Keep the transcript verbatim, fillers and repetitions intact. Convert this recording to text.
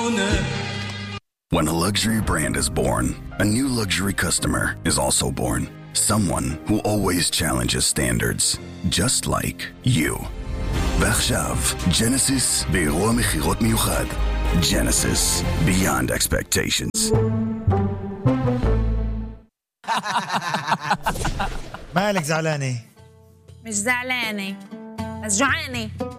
When a luxury brand is born, a new luxury customer is also born. Someone who always challenges standards, just like you. ועכשיו, ג'נסיס באירוע מחירות מיוחד. Genesis, beyond expectations. مالك زعلانة؟ مش زعلانة بس جوعانة.